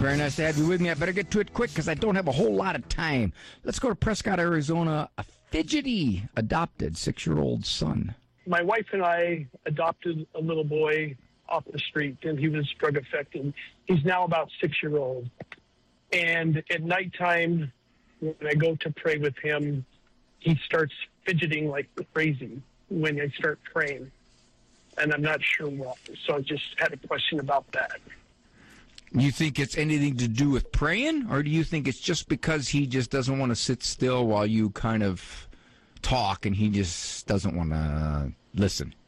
Very nice to have you with me. I better get to it quick because I don't have a whole lot of time. Let's go to Prescott, Arizona. A fidgety adopted 6-year-old son. My wife and I adopted a little boy off the street, and he was drug affected. He's now about 6-year-old. And at nighttime, when I go to pray with him, he starts fidgeting like crazy when I start praying. And I'm not sure why. So I just had a question about that. You think it's anything to do with praying, or do you think it's just because he just doesn't want to sit still while you kind of talk and he just doesn't want to listen?